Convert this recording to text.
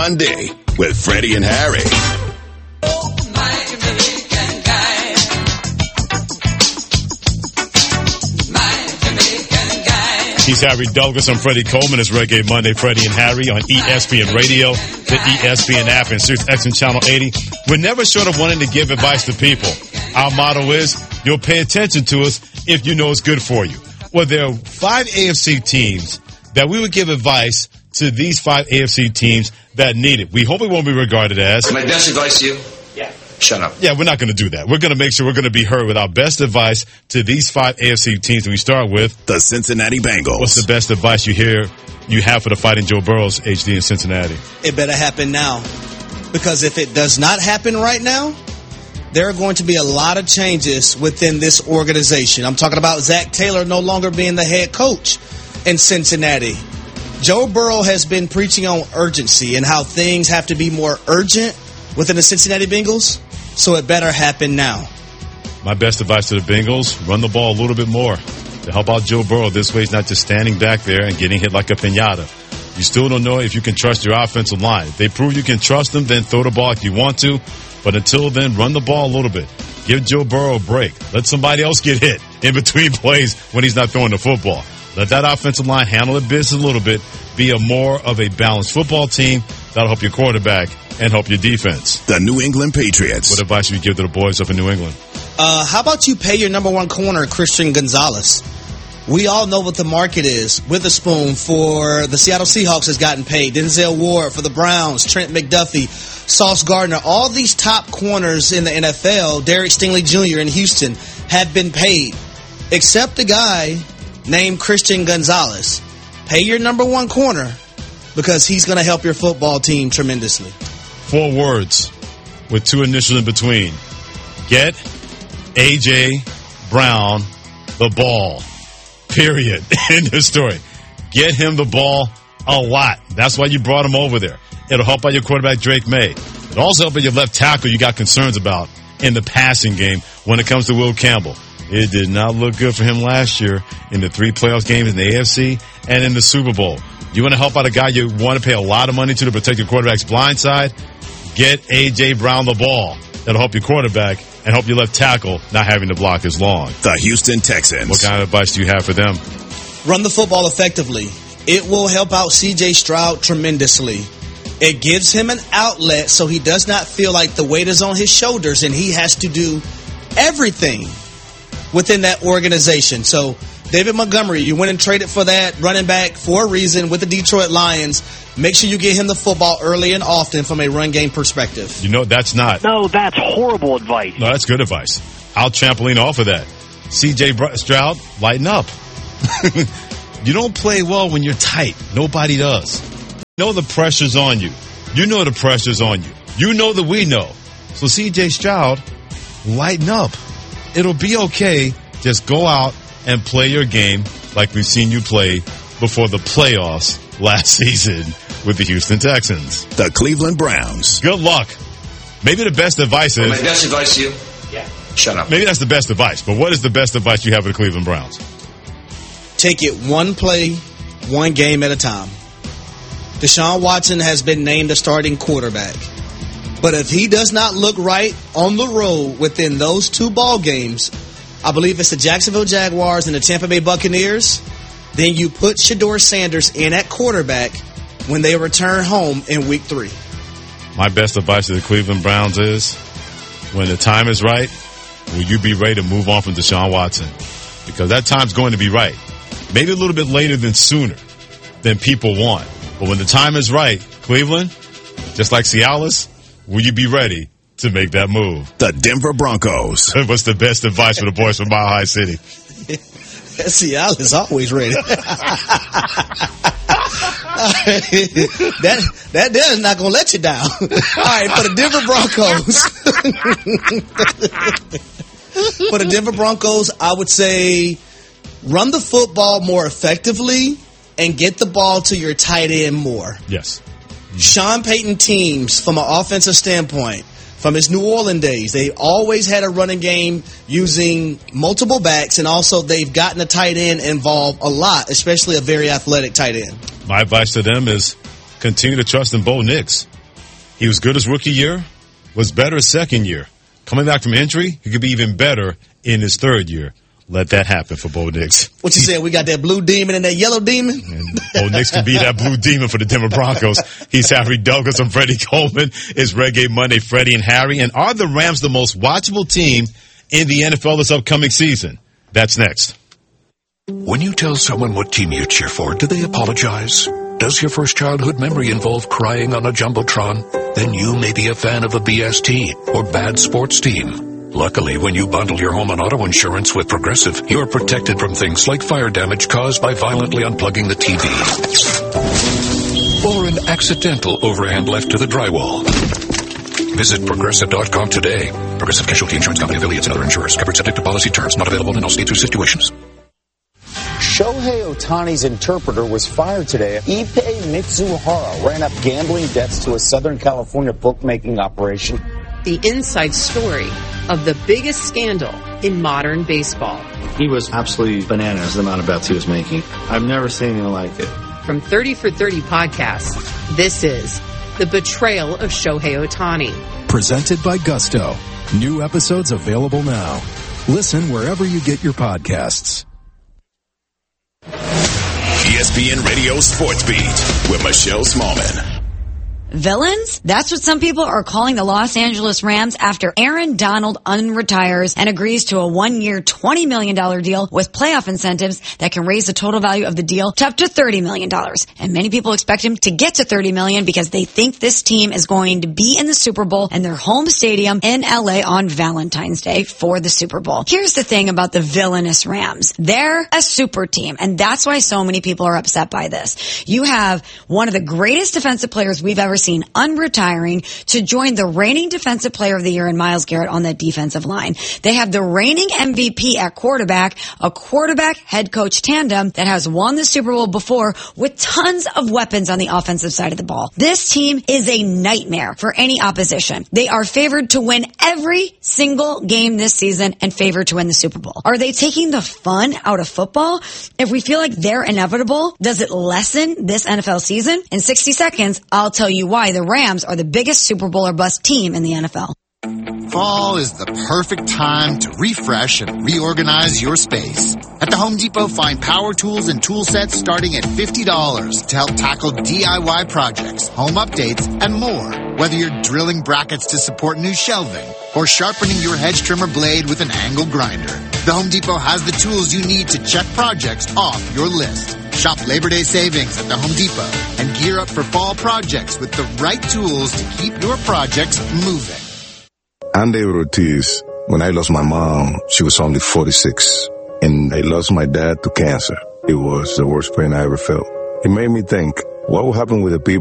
Monday with Freddie and Harry. Oh, my Jamaican guy. My Jamaican guy. He's Harry Douglas. I'm Freddie Coleman. It's Reggae Monday, Freddie and Harry on ESPN Radio, the ESPN app, and Sirius XM Channel 80. We're never short of wanting to give advice to people. Our motto is, you'll pay attention to us if you know it's good for you. Well, there are 5 AFC teams that we would give advice to these 5 AFC teams that need it. We hope it won't be regarded as... My best advice to you? Yeah. Shut up. Yeah, we're not going to do that. We're going to make sure we're going to be heard with our best advice to these 5 AFC teams. And we start with... the Cincinnati Bengals. What's the best advice you have for the Fighting Joe Burrows, HD, in Cincinnati? It better happen now. Because if it does not happen right now, there are going to be a lot of changes within this organization. I'm talking about Zach Taylor no longer being the head coach in Cincinnati. Joe Burrow has been preaching on urgency and how things have to be more urgent within the Cincinnati Bengals, so it better happen now. My best advice to the Bengals, run the ball a little bit more to help out Joe Burrow. This way he's not just standing back there and getting hit like a piñata. You still don't know if you can trust your offensive line. If they prove you can trust them, then throw the ball if you want to. But until then, run the ball a little bit. Give Joe Burrow a break. Let somebody else get hit in between plays when he's not throwing the football. Let that offensive line handle the business a little bit. Be a more of a balanced football team. That'll help your quarterback and help your defense. The New England Patriots. What advice would you give to the boys up in New England? How about you pay your number one corner, Christian Gonzalez? We all know what the market is. Witherspoon for the Seattle Seahawks has gotten paid. Denzel Ward for the Browns. Trent McDuffie. Sauce Gardner. All these top corners in the NFL, Derek Stingley Jr. in Houston, have been paid. Except a guy named Christian Gonzalez. Pay your number one corner because he's going to help your football team tremendously. 4 words with 2 initials in between. Get A.J. Brown the ball. Period. End of story. Get him the ball a lot. That's why you brought him over there. It'll help out your quarterback, Drake May. It'll also help out your left tackle you got concerns about in the passing game when it comes to Will Campbell. It did not look good for him last year in the 3 playoff games in the AFC and in the Super Bowl. You want to help out a guy you want to pay a lot of money to protect your quarterback's blind side? Get A.J. Brown the ball. That'll help your quarterback and help your left tackle not having to block as long. The Houston Texans. What kind of advice do you have for them? Run the football effectively. It will help out C.J. Stroud tremendously. It gives him an outlet so he does not feel like the weight is on his shoulders and he has to do everything within that organization. So David Montgomery, you went and traded for that running back for a reason with the Detroit Lions. Make sure you get him the football early and often from a run game perspective. You know, that's not. No, that's horrible advice. No, that's good advice. I'll trampoline off of that. C.J. Stroud, lighten up. You don't play well when you're tight. Nobody does. You know the pressure's on you. You know the pressure's on you. You know that we know. So C.J. Stroud, lighten up. It'll be okay. Just go out and play your game like we've seen you play before the playoffs last season with the Houston Texans. The Cleveland Browns. Good luck. Maybe the best advice is... My best advice to you? Yeah. Shut up. Maybe that's the best advice, but what is the best advice you have for the Cleveland Browns? Take it one play, one game at a time. Deshaun Watson has been named the starting quarterback. But if he does not look right on the road within those 2 ball games, I believe it's the Jacksonville Jaguars and the Tampa Bay Buccaneers, then you put Shedeur Sanders in at quarterback when they return home in week 3. My best advice to the Cleveland Browns is, when the time is right, will you be ready to move on from Deshaun Watson? Because that time's going to be right. Maybe a little bit later than sooner than people want. But when the time is right, Cleveland, just like Cialis, will you be ready to make that move? The Denver Broncos. What's the best advice for the boys from Mile High City? Cialis always ready. That is not going to let you down. All right, for the Denver Broncos, I would say run the football more effectively and get the ball to your tight end more. Yes. Sean Payton teams, from an offensive standpoint, from his New Orleans days, they always had a running game using multiple backs, and also they've gotten a tight end involved a lot, especially a very athletic tight end. My advice to them is continue to trust in Bo Nix. He was good his rookie year, was better his second year. Coming back from injury, he could be even better in his third year. Let that happen for Bo Nix. What you saying? We got that blue demon and that yellow demon? And Bo Nix can be that blue demon for the Denver Broncos. He's Harry Douglas. I'm Freddie Coleman. It's Reggae Monday, Freddie and Harry. And are the Rams the most watchable team in the NFL this upcoming season? That's next. When you tell someone what team you cheer for, do they apologize? Does your first childhood memory involve crying on a Jumbotron? Then you may be a fan of a BST or bad sports team. Luckily, when you bundle your home and auto insurance with Progressive, you're protected from things like fire damage caused by violently unplugging the TV. Or an accidental overhand left to the drywall. Visit Progressive.com today. Progressive Casualty Insurance Company, affiliates, and other insurers. Covered subject to policy terms. Not available in all states or situations. Shohei Ohtani's interpreter was fired today. Ippei Mitsuhara ran up gambling debts to a Southern California bookmaking operation. The inside story of the biggest scandal in modern baseball. He was absolutely bananas, the amount of bets he was making. I've never seen anything like it. From 30 for 30 podcasts, this is The Betrayal of Shohei Ohtani. Presented by Gusto. New episodes available now. Listen wherever you get your podcasts. ESPN Radio Sports Beat with Michelle Smallman. Villains? That's what some people are calling the Los Angeles Rams after Aaron Donald unretires and agrees to a 1-year, $20 million deal with playoff incentives that can raise the total value of the deal to up to $30 million. And many people expect him to get to $30 million because they think this team is going to be in the Super Bowl in their home stadium in LA on Valentine's Day for the Super Bowl. Here's the thing about the villainous Rams. They're a super team, and that's why so many people are upset by this. You have one of the greatest defensive players we've ever seen unretiring to join the reigning defensive player of the year in Myles Garrett on that defensive line. They have the reigning MVP at quarterback, a quarterback head coach tandem that has won the Super Bowl before with tons of weapons on the offensive side of the ball. This team is a nightmare for any opposition. They are favored to win every single game this season and favored to win the Super Bowl. Are they taking the fun out of football? If we feel like they're inevitable, does it lessen this NFL season? In 60 seconds, I'll tell you why the Rams are the biggest Super Bowl or bust team in the NFL. Fall is the perfect time to refresh and reorganize your space. At the Home Depot, find power tools and tool sets starting at $50 to help tackle DIY projects, home updates, and more. Whether you're drilling brackets to support new shelving or sharpening your hedge trimmer blade with an angle grinder, the Home Depot has the tools you need to check projects off your list. Shop Labor Day savings at the Home Depot and gear up for fall projects with the right tools to keep your projects moving. I'm David Ortiz. When I lost my mom, she was only 46. And I lost my dad to cancer. It was the worst pain I ever felt. It made me think, what will happen with the people